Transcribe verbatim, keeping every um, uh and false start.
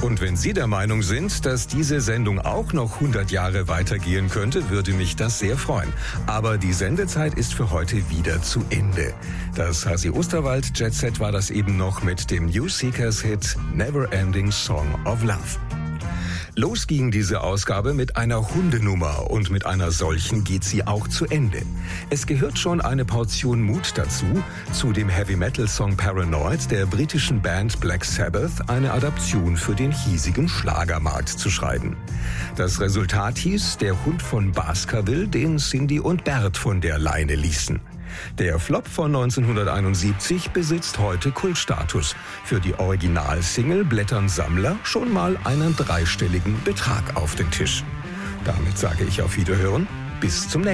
Und wenn Sie der Meinung sind, dass diese Sendung auch noch hundert Jahre weitergehen könnte, würde mich das sehr freuen. Aber die Sendezeit ist für heute wieder zu Ende. Das Hasi Osterwald Jet Set war das eben noch mit dem New Seekers Hit Never Ending Song of Love. Los ging diese Ausgabe mit einer Hundenummer und mit einer solchen geht sie auch zu Ende. Es gehört schon eine Portion Mut dazu, zu dem Heavy-Metal-Song Paranoid der britischen Band Black Sabbath eine Adaption für den hiesigen Schlagermarkt zu schreiben. Das Resultat hieß Der Hund von Baskerville, den Cindy und Bert von der Leine ließen. Der Flop von neunzehnhunderteinundsiebzig besitzt heute Kultstatus. Für die Originalsingle blättern Sammler schon mal einen dreistelligen Betrag auf den Tisch. Damit sage ich auf Wiederhören. Bis zum nächsten Mal.